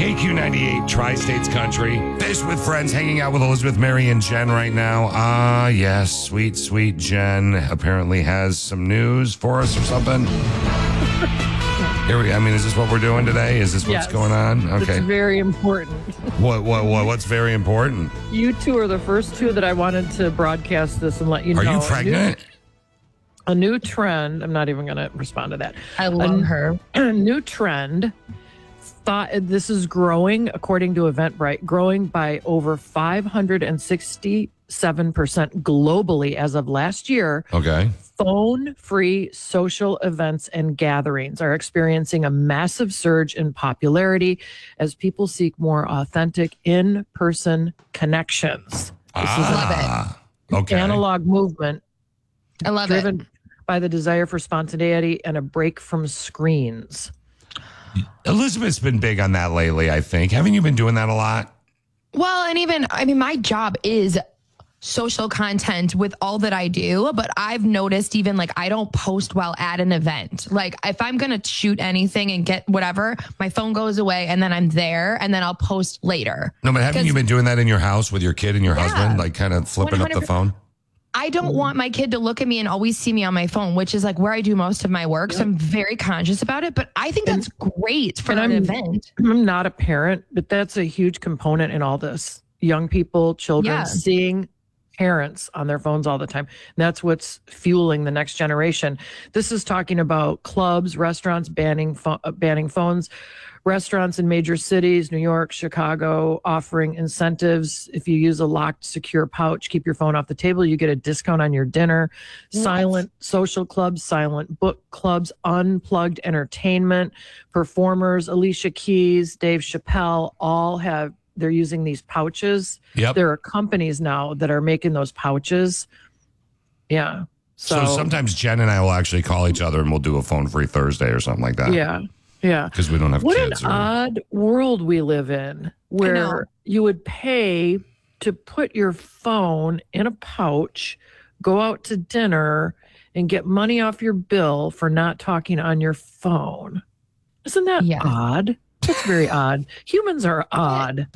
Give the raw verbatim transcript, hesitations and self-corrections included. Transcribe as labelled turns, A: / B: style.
A: K Q ninety-eight, Tri-States Country. Fish with Friends, hanging out with Elizabeth, Mary, and Jen right now. Ah, yes, sweet, sweet Jen apparently has some news for us or something. Here we, I mean, is this what we're doing today? Is this what's
B: yes,
A: going on? Okay.
B: It's very important.
A: What, what, what, what's very important?
B: You two are the first two that I wanted to broadcast this and let you
A: Are
B: know.
A: you pregnant?
B: A new, a new trend. I'm not even going to respond to that.
C: I love
B: a,
C: her.
B: A new trend. Thought this is growing, according to Eventbrite, growing by over five hundred sixty-seven percent globally as of last year.
A: Okay.
B: Phone-free social events and gatherings are experiencing a massive surge in popularity as people seek more authentic in-person connections. This
A: ah,
B: is an
A: okay.
B: analog movement
C: I love
B: driven
C: it.
B: by the desire for spontaneity and a break from screens.
A: Elizabeth's been big on that lately, I think. Haven't you been doing that a lot?
C: Well, and even, I mean, my job is social content with all that I do, but I've noticed even like I don't post while at an event. Like if I'm going to shoot anything and get whatever, my phone goes away and then I'm there and then I'll post later.
A: No, but haven't you been doing that in your house with your kid and your
C: Yeah.
A: husband? Like kind of flipping up the phone?
C: I don't want my kid to look at me and always see me on my phone, which is like where I do most of my work. So I'm very conscious about it, but I think that's great for
B: and
C: an
B: I'm-
C: event.
B: I'm not a parent, but that's a huge component in all this. Young people, children
C: Yeah.
B: seeing parents on their phones all the time. And that's what's fueling the next generation. This is talking about clubs, restaurants banning pho- uh, banning phones, restaurants in major cities, New York, Chicago, offering incentives. If you use a locked, secure pouch, keep your phone off the table, you get a discount on your dinner.
C: What?
B: Silent social clubs, silent book clubs, unplugged entertainment, performers, Alicia Keys, Dave Chappelle, all have, they're using these pouches.
A: Yep.
B: There are companies now that are making those pouches. Yeah.
A: So,
B: So,
A: sometimes Jen and I will actually call each other and we'll do a phone-free Thursday or something like that.
B: yeah. Yeah.
A: Because we don't have
B: What an
A: kids. or,
B: odd world we live in where you would pay to put your phone in a pouch, go out to dinner, and get money off your bill for not talking on your phone. Isn't that
C: Yeah.
B: odd? That's very odd. Humans are odd.